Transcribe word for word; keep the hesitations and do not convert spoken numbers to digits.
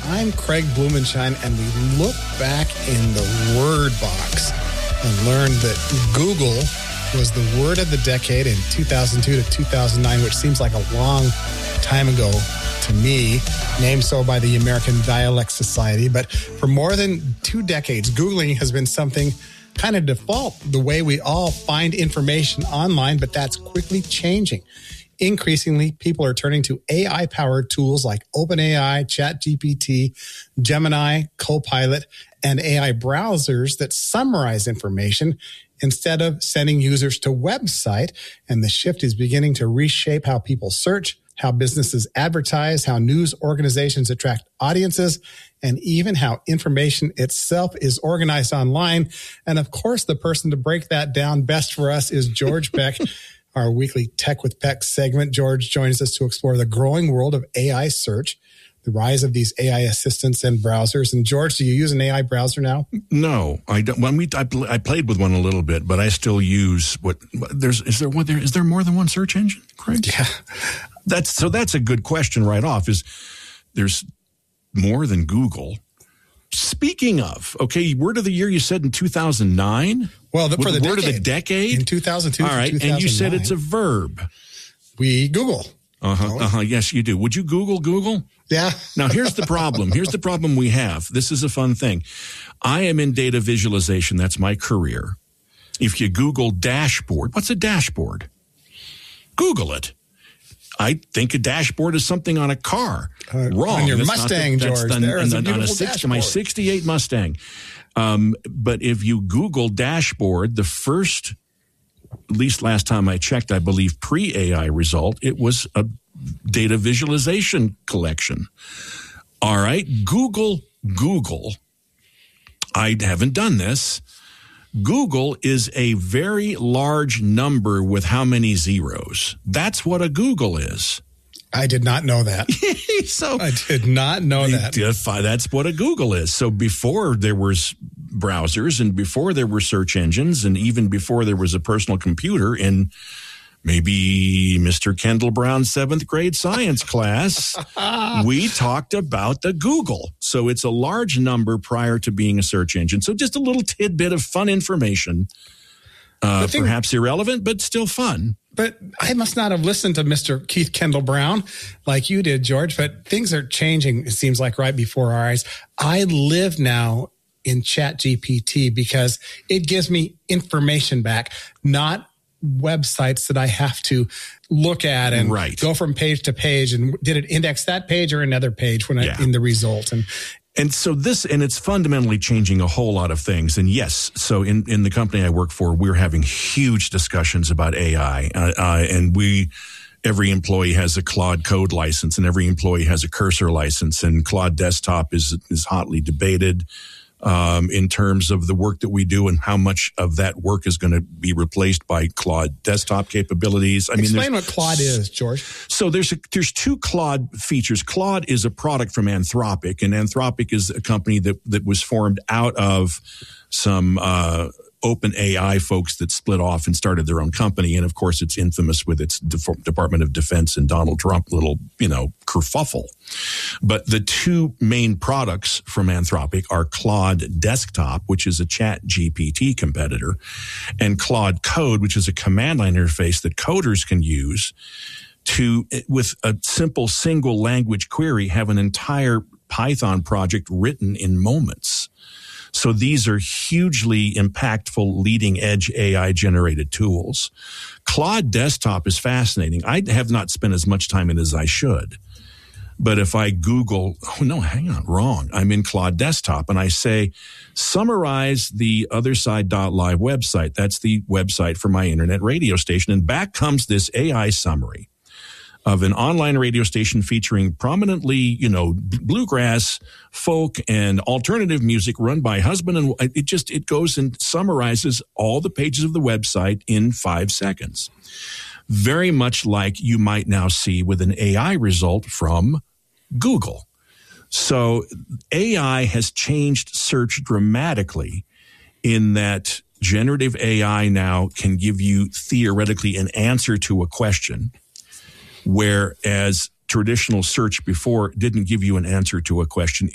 I'm Craig Blumenshine, and we look back in the word box and learned that Google was the word of the decade in two thousand two to two thousand nine, which seems like a long time ago to me, named so by the American Dialect Society. But for more than two decades, Googling has been something kind of default, the way we all find information online, but that's quickly changing. Increasingly, people are turning to A I-powered tools like OpenAI, ChatGPT, Gemini, Copilot, and A I browsers that summarize information instead of sending users to website. And the shift is beginning to reshape how people search, how businesses advertise, how news organizations attract audiences, and even how information itself is organized online. And of course, the person to break that down best for us is George Peck, our weekly Tech with Peck segment. George joins us to explore the growing world of A I search, the rise of these A I assistants and browsers. And George, do you use an A I browser now? No, I don't. When we, I, I played with one a little bit, but I still use what there's. Is there what there is there more than one search engine, Craig? Yeah, that's so. That's a good question right off. Is there's more than Google? Speaking of, okay, word of the year you said in two thousand nine. Well, the, for the word decade. of the decade In two thousand two All right, to two thousand nine. and you said it's a verb. We Google. Uh-huh, No? uh-huh, yes, you do. Would you Google Google? Yeah. Now, here's the problem. Here's the problem we have. This is a fun thing. I am in data visualization. That's my career. If you Google dashboard, what's a dashboard? Google it. I think a dashboard is something on a car. Uh, Wrong. On your That's Mustang, not the, George. The, there is a on, on a six, my sixty-eight Mustang. Um, but if you Google dashboard, the first, at least last time I checked, I believe pre-A I result, it was a data visualization collection. All right. Google, Google. I haven't done this. Google is a very large number with how many zeros? That's what a Google is. I did not know that. so I did not know that. That's what a Google is. So before there was browsers and before there were search engines and even before there was a personal computer in maybe Mister Kendall Brown's seventh grade science class, we talked about the Google. So it's a large number prior to being a search engine. So just a little tidbit of fun information, uh, thing, perhaps irrelevant, but still fun. But I must not have listened to Mister Keith Kendall Brown like you did, George, but things are changing, it seems like, right before our eyes. I live now in ChatGPT because it gives me information back, not websites that I have to look at and right. go from page to page. And did it index that page or another page when yeah. I, in the result? And And so this, and it's fundamentally changing a whole lot of things. And yes, so in, in the company I work for, we're having huge discussions about A I. Uh, uh, and we, every employee has a Claude Code license and every employee has a Cursor license. And Claude Desktop is, is hotly debated um, in terms of the work that we do and how much of that work is going to be replaced by Claude Desktop capabilities. I Explain mean, what Claude is, George. So there's a, there's two Claude features. Claude is a product from Anthropic, and Anthropic is a company that that was formed out of some uh, OpenAI folks that split off and started their own company. And of course, it's infamous with its De- Department of Defense and Donald Trump little, you know, kerfuffle. But the two main products from Anthropic are Claude Desktop, which is a Chat G P T competitor, and Claude Code, which is a command line interface that coders can use to, with a simple single language query, have an entire Python project written in moments. So these are hugely impactful, leading-edge A I-generated tools. Claude Desktop is fascinating. I have not spent as much time in it as I should. But if I Google, oh, no, hang on, wrong. I'm in Claude Desktop, and I say, summarize the otherside dot live website. That's the website for my internet radio station. And back comes this A I summary of an online radio station featuring prominently, you know, bluegrass, folk, and alternative music run by husband and wife. It just, it goes and summarizes all the pages of the website in five seconds. Very much like you might now see with an A I result from Google. So A I has changed search dramatically in that generative A I now can give you theoretically an answer to a question, whereas traditional search before didn't give you an answer to a question.